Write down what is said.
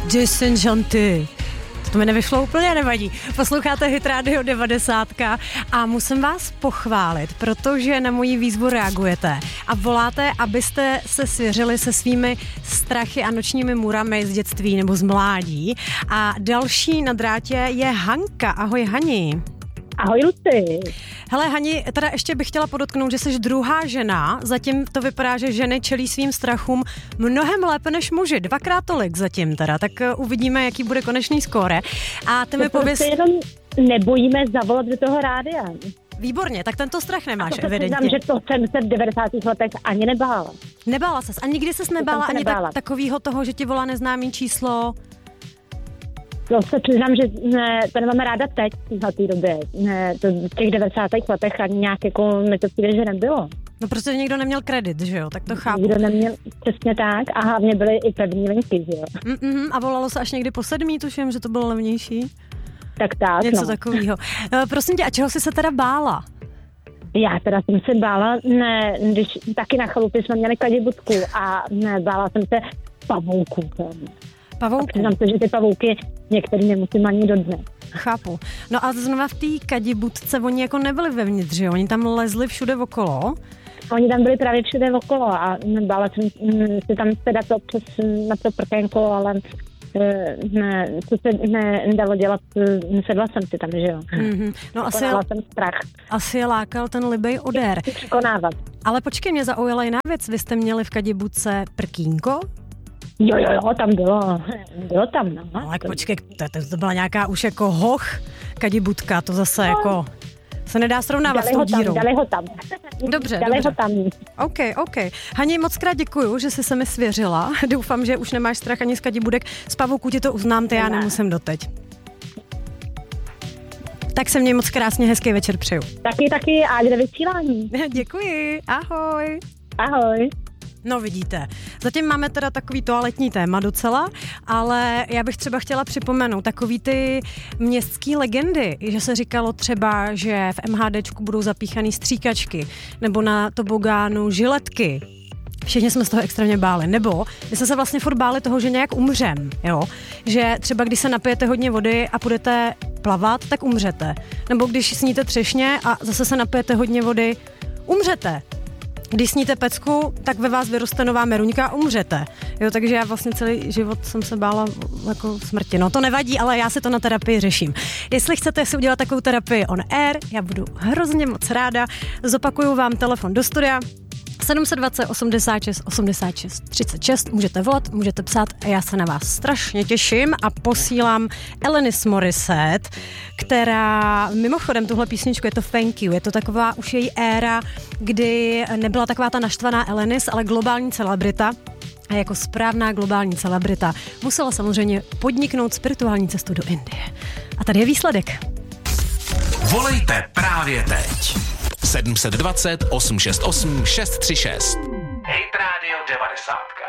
Jason Janty. To mi nevyšlo úplně, nevadí. Posloucháte Hit Radio 90 a musím vás pochválit, protože na moji výzvu reagujete a voláte, abyste se svěřili se svými strachy a nočními můrami z dětství nebo z mládí. A další na drátě je Hanka. Ahoj, Hani. Ahoj, Luci. Hele, Hani, teda ještě bych chtěla podotknout, že jsi druhá žena, zatím to vypadá, že ženy čelí svým strachům mnohem lépe než muži, 2x tolik zatím teda, tak uvidíme, jaký bude konečný skóre. A ty mi pověz... Se jenom nebojíme zavolat do toho rádia. Výborně, tak tento strach nemáš, a to evidentně. Že to jsem se v 90. letech ani nebála. Nebála ses a nikdy ses nebála ani takového toho, že ti volá neznámý číslo? To se přiznám, že to nemáme ráda teď v té době. To v těch 90. letech ani nějak jako mi to přijde, že nebylo. No prostě nikdo neměl kredit, že jo, tak to chápu. Nikdo neměl, přesně tak, a hlavně byly i pevný linky, že jo. A volalo se až někdy po 7, tuším, že to bylo levnější. Tak, něco takového. Prosím tě, a čeho jsi se teda bála? Já teda jsem se bála, když taky na chalupě jsme měli kadibutku a bála jsem se pavouků. Pavouků? Přiznám se, že ty pavouky některý nemusím ani do dne. Chápu. No a znova v té kadibutce oni jako nebyli vevnitř, že jo? Oni tam lezli všude okolo. Oni tam byli právě všude okolo a bála jsem si tam teda to přes na to prkénko, ale co se nedalo dělat, sedla jsem si tam, že jo. Mm-hmm. No jsem strach. Asi je lákal ten libej odér. Překonávat. Ale počkej, mě zaujala jiná věc. Vy jste měli v kadibutce prkínko? Jo, tam bylo. Bylo tam, no. No, tak počkej, to byla nějaká už jako hoch kadibutka, to zase jako se nedá srovnávat s tou dírou. Dali ho tam. Dobře. Ho tam. OK. Hani, moc krát děkuju, že jsi se mi svěřila. Doufám, že už nemáš strach ani z kadibudek. Z pavouků ti to uznám, já nemusím doteď. Tak se měj moc krásně, hezký večer přeju. Taky a kde vysílání. Děkuji, ahoj. Ahoj. No vidíte, zatím máme teda takový toaletní téma docela, ale já bych třeba chtěla připomenout takový ty městský legendy, že se říkalo třeba, že v MHDčku budou zapíchaný stříkačky nebo na tobogánu žiletky. Všichni jsme z toho extrémně báli, nebo my jsme se vlastně furt báli toho, že nějak umřem, jo, že třeba když se napijete hodně vody a půjdete plavat, tak umřete, nebo když sníte třešně a zase se napijete hodně vody, umřete. Když sníte pecku, tak ve vás vyroste nová meruňka a umřete. Jo, takže já vlastně celý život jsem se bála jako smrti. No to nevadí, ale já si to na terapii řeším. Jestli chcete si udělat takovou terapii on air, já budu hrozně moc ráda. Zopakuju vám telefon do studia. 720 86 86 36, můžete volat, můžete psát a já se na vás strašně těším a posílám Alanis Morissette, která mimochodem tuhle písničku, je to Thank You, je to taková už její éra, kdy nebyla taková ta naštvaná Alanis, ale globální celebrita. A jako správná globální celebrita musela samozřejmě podniknout spirituální cestu do Indie. A tady je výsledek. Volejte právě teď. 720 868 636. Hit Radio 90.